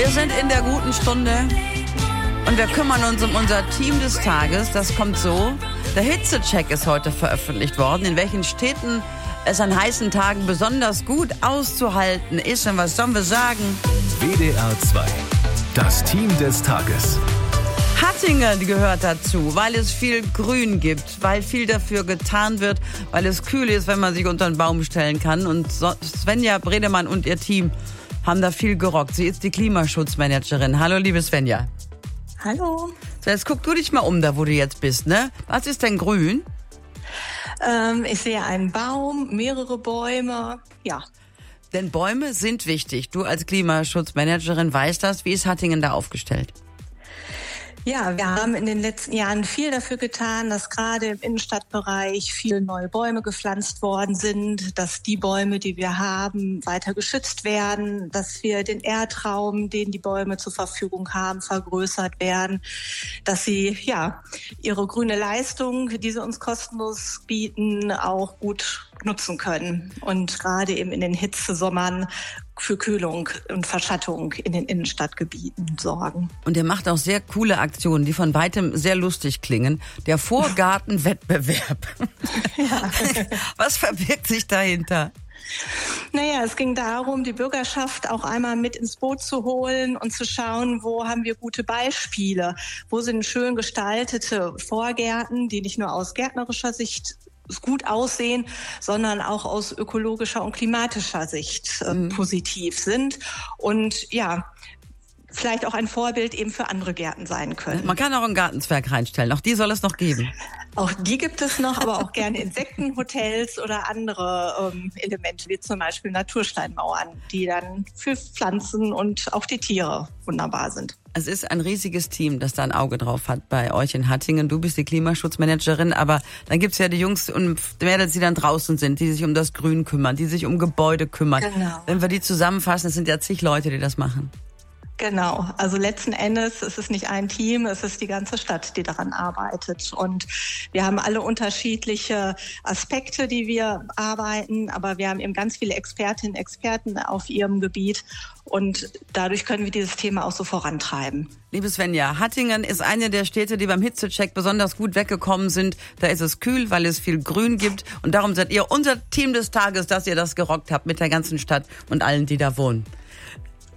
Wir sind in der guten Stunde und wir kümmern uns um unser Team des Tages. Das kommt so. Der Hitzecheck ist heute veröffentlicht worden, in welchen Städten es an heißen Tagen besonders gut auszuhalten ist. Und was sollen wir sagen? WDR 2, das Team des Tages. Hattingen gehört dazu, weil es viel Grün gibt, weil viel dafür getan wird, weil es kühl ist, wenn man sich unter einen Baum stellen kann. Und Svenja Bredemann und ihr Team haben da viel gerockt. Sie ist die Klimaschutzmanagerin. Hallo, liebe Svenja. Hallo. So, jetzt guck du dich mal um, da wo du jetzt bist, ne? Was ist denn grün? Ich sehe einen Baum, mehrere Bäume, ja. Denn Bäume sind wichtig. Du als Klimaschutzmanagerin weißt das. Wie ist Hattingen da aufgestellt? Ja, wir haben in den letzten Jahren viel dafür getan, dass gerade im Innenstadtbereich viele neue Bäume gepflanzt worden sind, dass die Bäume, die wir haben, weiter geschützt werden, dass wir den Erdraum, den die Bäume zur Verfügung haben, vergrößert werden, dass sie ja ihre grüne Leistung, die sie uns kostenlos bieten, auch gut nutzen können und gerade eben in den Hitzesommern für Kühlung und Verschattung in den Innenstadtgebieten sorgen. Und er macht auch sehr coole Aktionen, die von weitem sehr lustig klingen. Der Vorgartenwettbewerb. Ja. Was verbirgt sich dahinter? Naja, es ging darum, die Bürgerschaft auch einmal mit ins Boot zu holen und zu schauen, wo haben wir gute Beispiele, wo sind schön gestaltete Vorgärten, die nicht nur aus gärtnerischer Sicht gut aussehen, sondern auch aus ökologischer und klimatischer Sicht positiv sind und ja, vielleicht auch ein Vorbild eben für andere Gärten sein können. Man kann auch einen Gartenzwerg reinstellen, auch die soll es noch geben. Auch die gibt es noch, aber auch gerne Insektenhotels oder andere Elemente, wie zum Beispiel Natursteinmauern, die dann für Pflanzen und auch die Tiere wunderbar sind. Es ist ein riesiges Team, das da ein Auge drauf hat bei euch in Hattingen. Du bist die Klimaschutzmanagerin, aber dann gibt's ja die Jungs und Mädels, die dann draußen sind, die sich um das Grün kümmern, die sich um Gebäude kümmern. Genau. Wenn wir die zusammenfassen, es sind ja zig Leute, die das machen. Genau, also letzten Endes ist es nicht ein Team, es ist die ganze Stadt, die daran arbeitet. Und wir haben alle unterschiedliche Aspekte, die wir arbeiten, aber wir haben eben ganz viele Expertinnen und Experten auf ihrem Gebiet und dadurch können wir dieses Thema auch so vorantreiben. Liebe Svenja, Hattingen ist eine der Städte, die beim Hitzecheck besonders gut weggekommen sind. Da ist es kühl, weil es viel Grün gibt und darum seid ihr unser Team des Tages, dass ihr das gerockt habt mit der ganzen Stadt und allen, die da wohnen.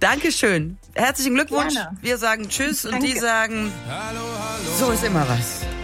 Dankeschön. Herzlichen Glückwunsch. Gerne. Wir sagen Tschüss. Danke. Und die sagen, Hallo, hallo. so ist immer was.